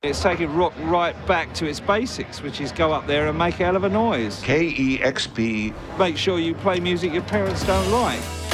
It's taking rock right back to its basics, which is go up there and make a hell of a noise. KEXP. Make sure you play music your parents don't like.